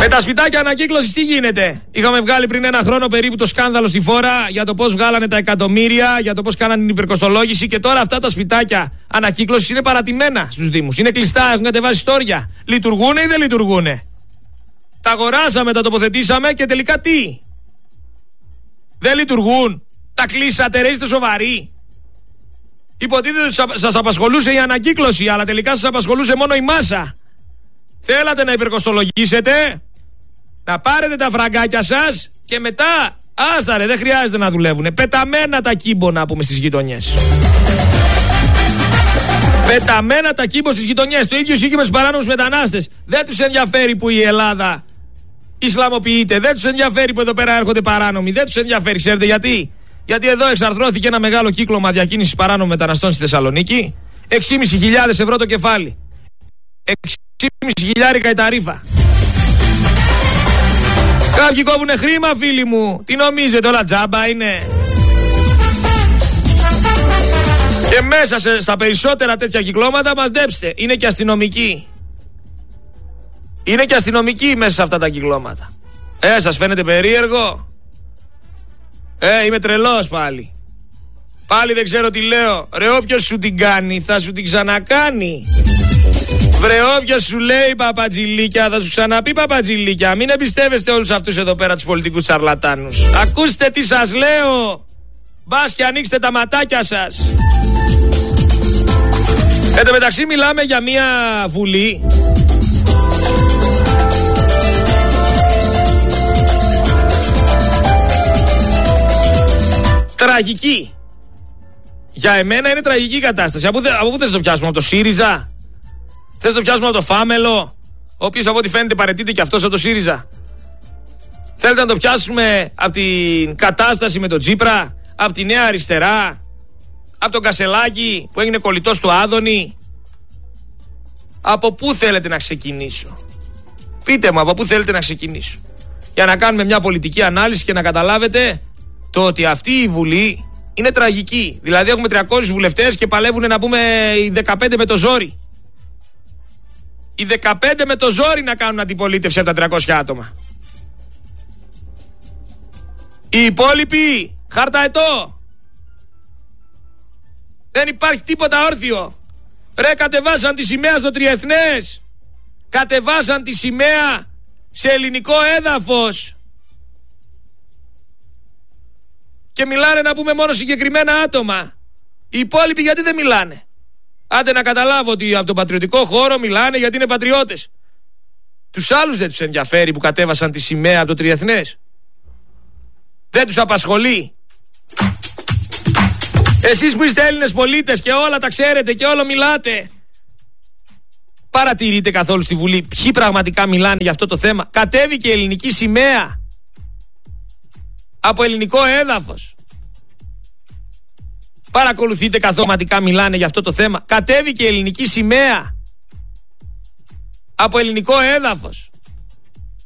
Με τα σπιτάκια ανακύκλωσης τι γίνεται? Είχαμε βγάλει πριν ένα χρόνο περίπου το σκάνδαλο στη Φόρα για το πώς βγάλανε τα εκατομμύρια, για το πώς κάνανε την υπερκοστολόγηση, και τώρα αυτά τα σπιτάκια ανακύκλωσης είναι παρατημένα στους Δήμους. Είναι κλειστά, έχουν κατεβάσει στόρια. Λειτουργούνε ή δεν λειτουργούνε? Τα αγοράσαμε, τα τοποθετήσαμε και τελικά τι? Δεν λειτουργούν. Τα κλείσατε, ρε, είστε σοβαροί? Υποτίθεται ότι σας απασχολούσε η ανακύκλωση, αλλά τελικά σας απασχολούσε μόνο η μάσα. Θέλατε να υπερκοστολογήσετε, να πάρετε τα φραγκάκια σας και μετά άστα ρε, δεν χρειάζεται να δουλεύουνε. Πεταμένα τα κίμπονα, πούμε, στις γειτονιές. Πεταμένα τα κύμπο στις γειτονιές. Το ίδιο ισχύει και με τους παράνομους μετανάστες. Δεν τους ενδιαφέρει που η Ελλάδα Ισλαμοποιείται. Δεν τους ενδιαφέρει που εδώ πέρα έρχονται παράνομοι. Δεν τους ενδιαφέρει, ξέρετε γιατί? Γιατί εδώ εξαρθρώθηκε ένα μεγάλο κύκλωμα διακίνησης παράνομων μεταναστών στη Θεσσαλονίκη. 6.500 ευρώ το κεφάλι. 6.500 η ταρίφα. Κάποιοι κόβουνε χρήμα, φίλοι μου. Τι νομίζετε, όλα τζάμπα είναι? Και μέσα στα περισσότερα τέτοια κυκλώματα, μαντέψτε, είναι και αστυνομικοί. Είναι και αστυνομικοί μέσα σε αυτά τα κυκλώματα. Σας φαίνεται περίεργο? Είμαι τρελός πάλι. Πάλι δεν ξέρω τι λέω. Ρε, όποιος σου την κάνει θα σου την ξανακάνει. Βρε, όποιος σου λέει παπατζηλίκια θα σου ξαναπεί παπατζηλίκια. Μην εμπιστεύεστε όλους αυτούς εδώ πέρα τους πολιτικούς τσαρλατάνους. Ακούστε τι σας λέω. Μπας και ανοίξτε τα ματάκια σας. Εν τω μεταξύ μιλάμε για μια βουλή τραγική. Για εμένα είναι τραγική κατάσταση. Από πού θες να το πιάσουμε? Από το ΣΥΡΙΖΑ? Θες να το πιάσουμε από το Φάμελο, ο οποίος από ό,τι φαίνεται παραιτείται και αυτός από το ΣΥΡΙΖΑ? Θέλετε να το πιάσουμε από την κατάσταση με τον Τσίπρα, από τη Νέα Αριστερά, από τον Κασελάκη που έγινε κολλητός του Άδωνη? Από πού θέλετε να ξεκινήσω? Πείτε μου, από πού θέλετε να ξεκινήσω, για να κάνουμε μια πολιτική ανάλυση και να καταλάβετε το ότι αυτή η Βουλή είναι τραγική. Δηλαδή έχουμε 300 βουλευτές και παλεύουν, να πούμε, οι 15 με το ζόρι. Οι 15 με το ζόρι να κάνουν αντιπολίτευση από τα 300 άτομα. Οι υπόλοιποι χαρταετό. Δεν υπάρχει τίποτα όρθιο. Ρε, κατεβάσαν τη σημαία στο Τριεθνές. Κατεβάσαν τη σημαία σε ελληνικό έδαφος. Και μιλάνε, να πούμε, μόνο συγκεκριμένα άτομα. Οι υπόλοιποι γιατί δεν μιλάνε? Άντε να καταλάβω ότι από τον πατριωτικό χώρο μιλάνε γιατί είναι πατριώτες. Τους άλλους δεν τους ενδιαφέρει που κατέβασαν τη σημαία από το Τριεθνές? Δεν τους απασχολεί? Εσείς που είστε Έλληνες πολίτες και όλα τα ξέρετε και όλο μιλάτε, παρατηρείτε καθόλου στη Βουλή ποιοι πραγματικά μιλάνε για αυτό το θέμα? Κατέβηκε η ελληνική σημαία από ελληνικό έδαφος. Παρακολουθείτε καθόλου πραγματικά μιλάνε για αυτό το θέμα? Κατέβηκε η ελληνική σημαία από ελληνικό έδαφος.